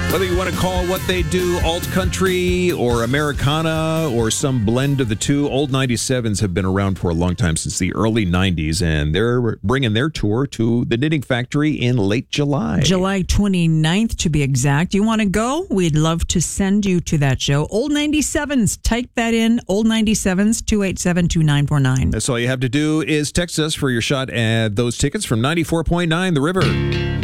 Whether you want to call what they do alt country or Americana or some blend of the two, Old 97s have been around for a long time, since the early 90s, and they're bringing their tour to the Knitting Factory in late July. July 29th, to be exact. You want to go? We'd love to send you to that show. Old 97s, type that in, Old 97s, 287-2949. That's all you have to do is text us for your shot at those tickets from 94.9 The River.